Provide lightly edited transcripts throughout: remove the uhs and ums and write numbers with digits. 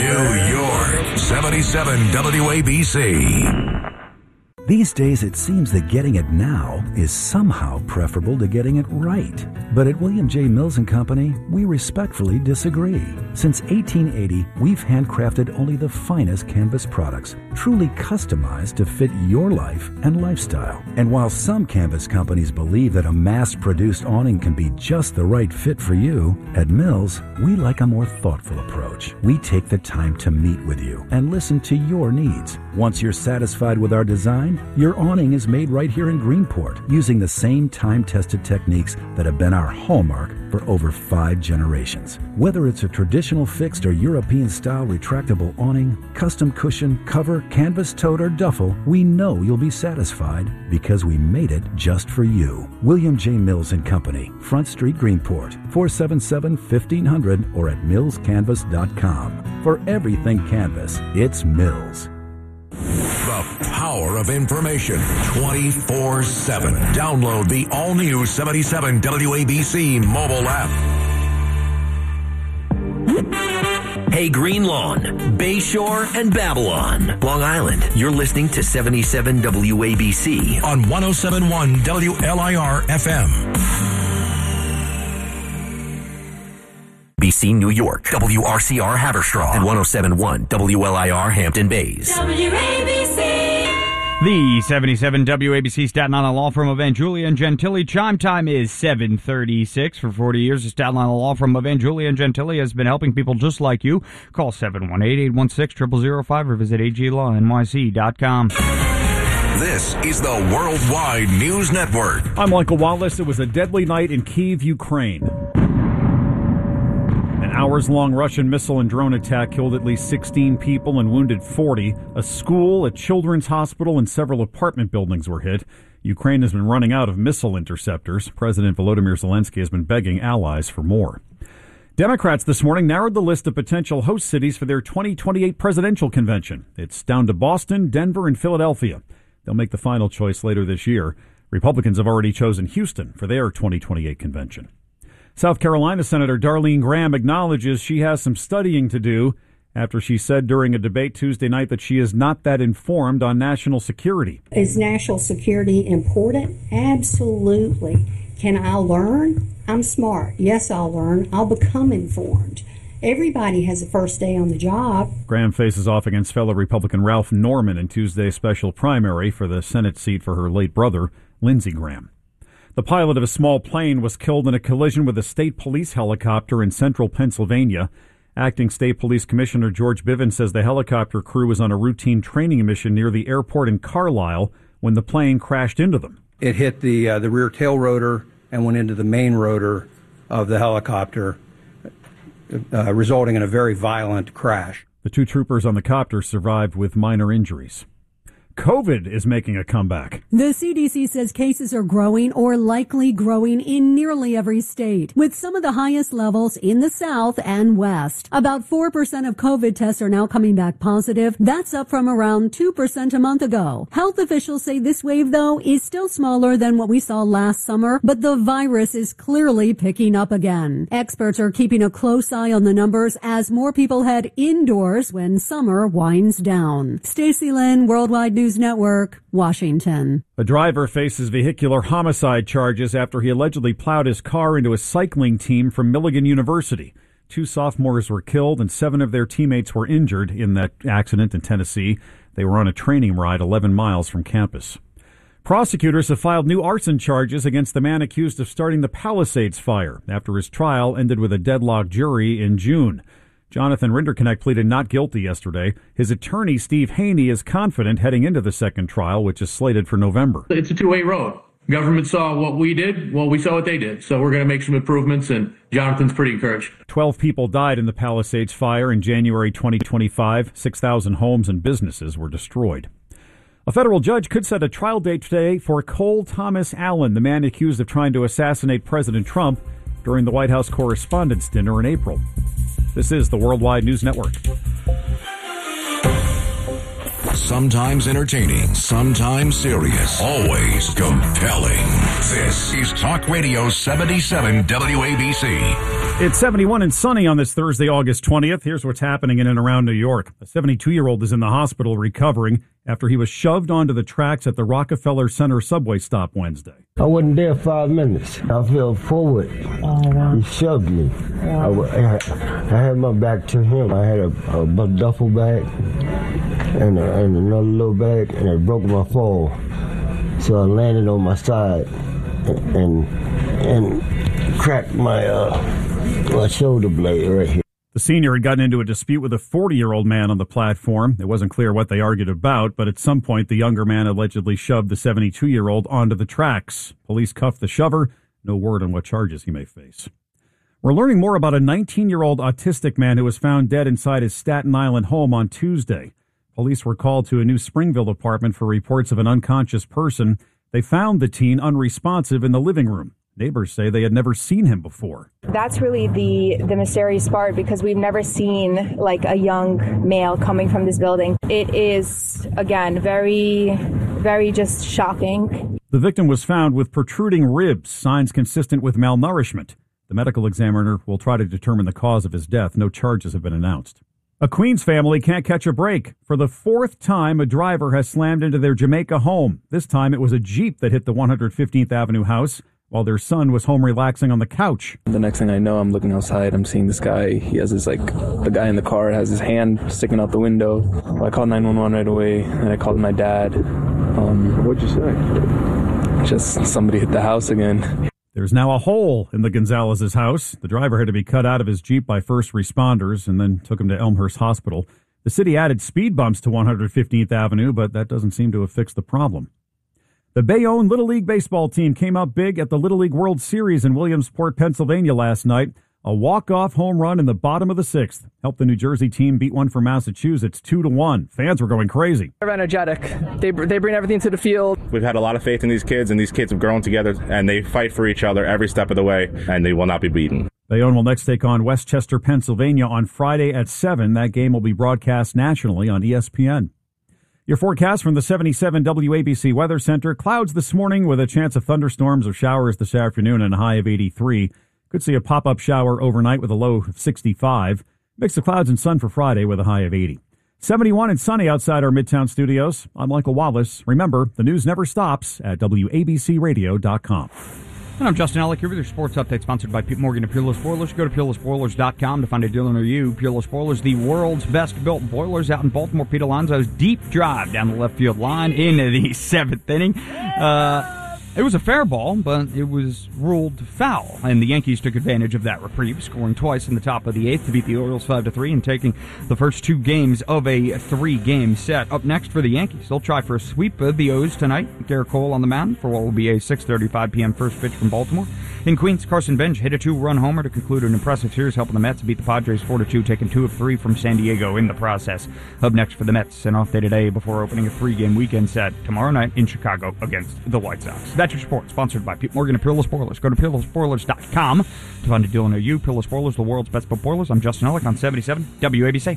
New York, 77 WABC. These days, it seems that getting it now is somehow preferable to getting it right. But at William J. Mills & Company, we respectfully disagree. Since 1880, we've handcrafted only the finest canvas products, truly customized to fit your life and lifestyle. And while some canvas companies believe that a mass-produced awning can be just the right fit for you, at Mills, we like a more thoughtful approach. We take the time to meet with you and listen to your needs. Once you're satisfied with our design, your awning is made right here in Greenport using the same time-tested techniques that have been our hallmark for over 5 generations. Whether it's a traditional fixed or European-style retractable awning, custom cushion, cover, canvas tote, or duffel, we know you'll be satisfied because we made it just for you. William J. Mills & Company, Front Street, Greenport, 477-1500 or at millscanvas.com. For everything canvas, it's Mills. The power of information 24/7. Download the all-new 77 WABC mobile app. Hey, Green Lawn, Bayshore, and Babylon, Long Island. You're listening to 77 WABC on 107.1 WLIR FM. BC New York, WRCR Haverstraw, and 107.1 WLIR Hampton Bays. WABC. The 77 WABC Staten Island Law Firm of Julia and Gentili. Chime time is 7:36. For 40 years, the Staten Island Law Firm of Julia and Gentili has been helping people just like you. Call 718-816-0005 or visit aglawnyc.com. This is the Worldwide News Network. I'm Michael Wallace. It was a deadly night in Kyiv, Ukraine. An hours-long Russian missile and drone attack killed at least 16 people and wounded 40. A school, a children's hospital, and several apartment buildings were hit. Ukraine has been running out of missile interceptors. President Volodymyr Zelensky has been begging allies for more. Democrats this morning narrowed the list of potential host cities for their 2028 presidential convention. It's down to Boston, Denver, and Philadelphia. They'll make the final choice later this year. Republicans have already chosen Houston for their 2028 convention. South Carolina Senator Darlene Graham acknowledges she has some studying to do after she said during a debate Tuesday night that she is not that informed on national security. Is national security important? Absolutely. Can I learn? I'm smart. Yes, I'll learn. I'll become informed. Everybody has a first day on the job. Graham faces off against fellow Republican Ralph Norman in Tuesday's special primary for the Senate seat for her late brother, Lindsey Graham. The pilot of a small plane was killed in a collision with a state police helicopter in central Pennsylvania. Acting State Police Commissioner George Bivens says the helicopter crew was on a routine training mission near the airport in Carlisle when the plane crashed into them. It hit the rear tail rotor and went into the main rotor of the helicopter, resulting in a very violent crash. The 2 troopers on the copter survived with minor injuries. COVID is making a comeback. The CDC says cases are growing or likely growing in nearly every state, with some of the highest levels in the South and West. About 4% of COVID tests are now coming back positive. That's up from around 2% a month ago. Health officials say this wave, though, is still smaller than what we saw last summer, but the virus is clearly picking up again. Experts are keeping a close eye on the numbers as more people head indoors when summer winds down. Stacey Lynn, Worldwide News Network, Washington. A driver faces vehicular homicide charges after he allegedly plowed his car into a cycling team from Milligan University. 2 sophomores were killed and 7 of their teammates were injured in that accident in Tennessee. They were on a training ride 11 miles from campus. Prosecutors have filed new arson charges against the man accused of starting the Palisades fire after his trial ended with a deadlocked jury in June. Jonathan Rinderknecht pleaded not guilty yesterday. His attorney, Steve Haney, is confident heading into the second trial, which is slated for November. It's a two-way road. Government saw what we did. Well, we saw what they did. So we're going to make some improvements, and Jonathan's pretty encouraged. 12 people died in the Palisades fire in January 2025. 6,000 homes and businesses were destroyed. A federal judge could set a trial date today for Cole Thomas Allen, the man accused of trying to assassinate President Trump during the White House Correspondents' Dinner in April. This is the Worldwide News Network. Sometimes entertaining, sometimes serious, always compelling. This is Talk Radio 77 WABC. It's 71 and sunny on this Thursday, August 20th. Here's what's happening in and around New York. A 72-year-old is in the hospital recovering after he was shoved onto the tracks at the Rockefeller Center subway stop Wednesday. I wasn't there 5 minutes. I fell forward. He shoved me. I had my back to him. I had a duffel bag and another little bag, and I broke my fall. So I landed on my side and cracked my shoulder blade right here. The senior had gotten into a dispute with a 40-year-old man on the platform. It wasn't clear what they argued about, but at some point the younger man allegedly shoved the 72-year-old onto the tracks. Police cuffed the shover. No word on what charges he may face. We're learning more about a 19-year-old autistic man who was found dead inside his Staten Island home on Tuesday. Police were called to a New Springville apartment for reports of an unconscious person. They found the teen unresponsive in the living room. Neighbors say they had never seen him before. That's really the mysterious part, because we've never seen like a young male coming from this building. It is, again, very, very just shocking. The victim was found with protruding ribs, signs consistent with malnourishment. The medical examiner will try to determine the cause of his death. No charges have been announced. A Queens family can't catch a break. For the fourth time, a driver has slammed into their Jamaica home. This time it was a Jeep that hit the 115th Avenue house while their son was home relaxing on the couch. The next thing I know, I'm looking outside. I'm seeing this guy. He has this, the guy in the car has his hand sticking out the window. I called 911 right away, and I called my dad. What'd you say? Just somebody hit the house again. There's now a hole in the Gonzalez's house. The driver had to be cut out of his Jeep by first responders and then took him to Elmhurst Hospital. The city added speed bumps to 115th Avenue, but that doesn't seem to have fixed the problem. The Bayonne Little League baseball team came out big at the Little League World Series in Williamsport, Pennsylvania last night. A walk-off home run in the bottom of the sixth helped the New Jersey team beat one from Massachusetts 2-1. Fans were going crazy. They're energetic. They bring everything to the field. We've had a lot of faith in these kids, and these kids have grown together, and they fight for each other every step of the way, and they will not be beaten. Bayonne will next take on Westchester, Pennsylvania on Friday at 7. That game will be broadcast nationally on ESPN. Your forecast from the 77 WABC Weather Center. Clouds this morning with a chance of thunderstorms or showers this afternoon and a high of 83. Could see a pop-up shower overnight with a low of 65. Mix of clouds and sun for Friday with a high of 80. 71 and sunny outside our Midtown studios. I'm Michael Wallace. Remember, the news never stops at WABCRadio.com. And I'm Justin Ellick here with your sports update, sponsored by Pete Morgan of Peerless Boilers. Go to PeerlessBoilers.com to find a dealer near you. Peerless Boilers, the world's best-built boilers out in Baltimore. Pete Alonso's deep drive down the left field line in the seventh inning. It was a fair ball, but it was ruled foul, and the Yankees took advantage of that reprieve, scoring twice in the top of the eighth to beat the Orioles 5-3 and taking the first two games of a three-game set. Up next for the Yankees, they'll try for a sweep of the O's tonight. Garrett Cole on the mound for what will be a 6:35 p.m. first pitch from Baltimore. In Queens, Carson Bench hit a two-run homer to conclude an impressive series, helping the Mets beat the Padres 4-2, taking 2 of 3 from San Diego in the process. Up next for the Mets, an off day today before opening a three-game weekend set tomorrow night in Chicago against the White Sox. That's your sport, sponsored by Pete Morgan of Peerless Boilers. Go to PeerlessBoilers.com to find a dealer near you. Peerless Boilers, the world's best built boilers. I'm Justin Ellick on 77 WABC.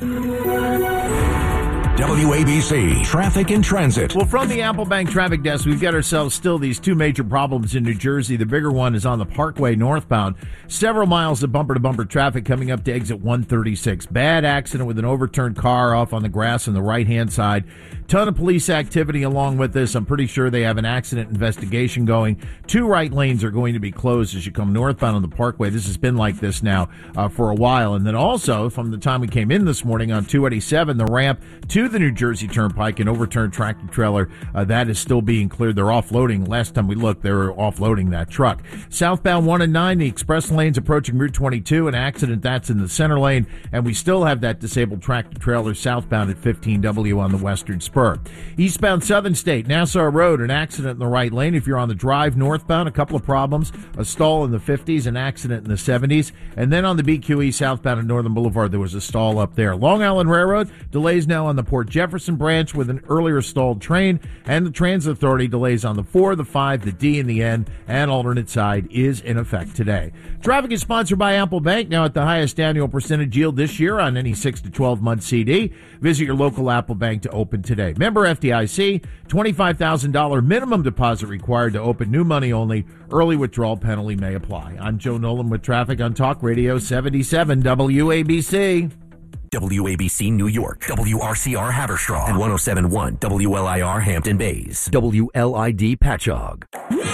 WABC Traffic and Transit. Well, from the Apple Bank Traffic Desk, we've got ourselves still these two major problems in New Jersey. The bigger one is on the Parkway northbound. Several miles of bumper-to-bumper traffic coming up to exit 136. Bad accident with an overturned car off on the grass on the right-hand side. Ton of police activity along with this. I'm pretty sure they have an accident investigation going. 2 right lanes are going to be closed as you come northbound on the Parkway. This has been like this now for a while. And then also, from the time we came in this morning on 287, the ramp to the New Jersey Turnpike, an overturned tractor trailer that is still being cleared. They're offloading. Last time we looked, they were offloading that truck. Southbound 1 and 9, the express lanes approaching Route 22, an accident that's in the center lane, and we still have that disabled tractor trailer southbound at 15W on the western spur. Eastbound Southern State, Nassau Road, an accident in the right lane. If you're on the drive northbound, a couple of problems. A stall in the 50s, an accident in the 70s, and then on the BQE southbound at Northern Boulevard, there was a stall up there. Long Island Railroad, delays now on the Port Jefferson branch with an earlier stalled train, and the Transit Authority delays on the 4, the 5, the D, and the N, and alternate side is in effect today. Traffic is sponsored by Apple Bank, now at the highest annual percentage yield this year on any 6 to 12-month CD. Visit your local Apple Bank to open today. Member FDIC, $25,000 minimum deposit required to open, new money only. Early withdrawal penalty may apply. I'm Joe Nolan with traffic on Talk Radio 77 WABC. WABC New York, WRCR Haverstraw, and 107.1 WLIR Hampton Bays, WLID Patchogue.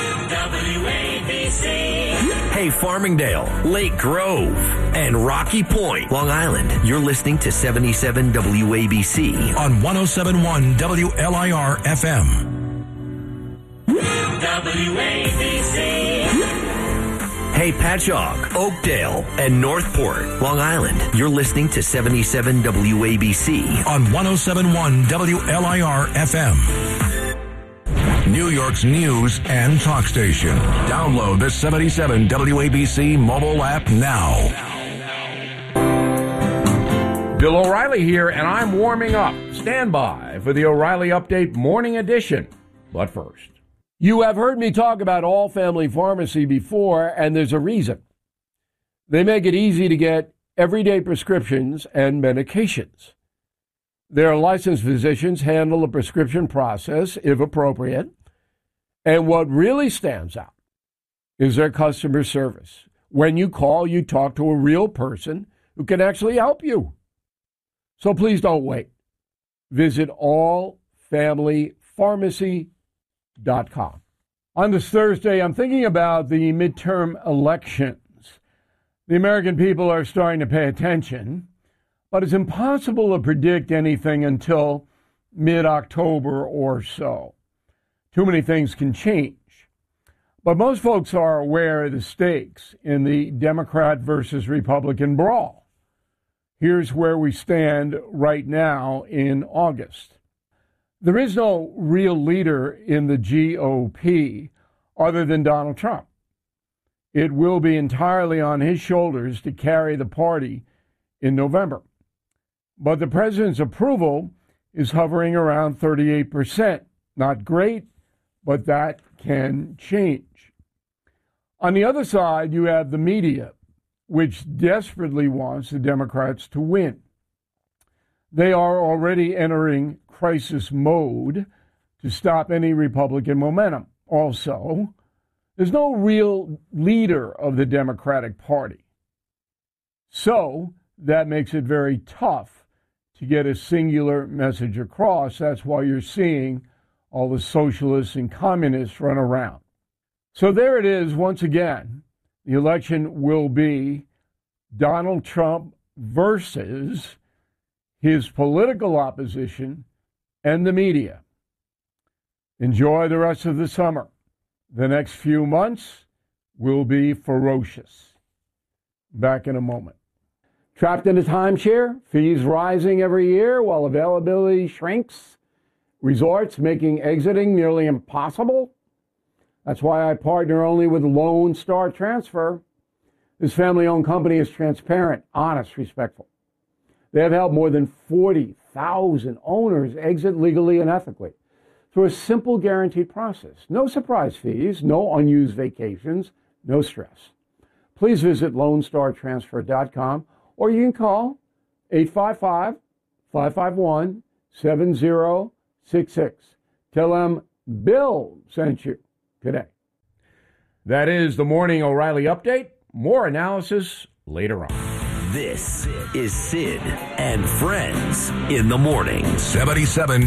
WABC. Hey, Farmingdale, Lake Grove, and Rocky Point, Long Island. You're listening to 77 WABC on 107.1 WLIR FM. WABC. Hey, Patchogue, Oakdale, and Northport, Long Island. You're listening to 77 WABC on 107.1 WLIR FM. New York's news and talk station. Download the 77 WABC mobile app now. Bill O'Reilly here, and I'm warming up. Stand by for the O'Reilly Update Morning Edition. But first, you have heard me talk about All Family Pharmacy before, and there's a reason. They make it easy to get everyday prescriptions and medications. Their licensed physicians handle the prescription process, if appropriate. And what really stands out is their customer service. When you call, you talk to a real person who can actually help you. So please don't wait. Visit allfamilypharmacy.com. On this Thursday, I'm thinking about the midterm elections. The American people are starting to pay attention, but it's impossible to predict anything until mid-October or so. Too many things can change. But most folks are aware of the stakes in the Democrat versus Republican brawl. Here's where we stand right now in August. There is no real leader in the GOP other than Donald Trump. It will be entirely on his shoulders to carry the party in November. But the president's approval is hovering around 38%. Not great, but that can change. On the other side, you have the media, which desperately wants the Democrats to win. They are already entering crisis mode to stop any Republican momentum. Also, there's no real leader of the Democratic Party. So that makes it very tough to get a singular message across. That's why you're seeing all the socialists and communists run around. So there it is once again. The election will be Donald Trump versus his political opposition and the media. Enjoy the rest of the summer. The next few months will be ferocious. Back in a moment. Trapped in a timeshare, fees rising every year while availability shrinks, resorts making exiting nearly impossible. That's why I partner only with Lone Star Transfer. This family-owned company is transparent, honest, respectful. They have helped more than 40,000 owners exit legally and ethically through a simple guaranteed process. No surprise fees, no unused vacations, no stress. Please visit LoneStarTransfer.com or you can call 855-551-7066. Tell them Bill sent you today. That is the Morning O'Reilly Update. More analysis later on. This is Sid and Friends in the Morning. 77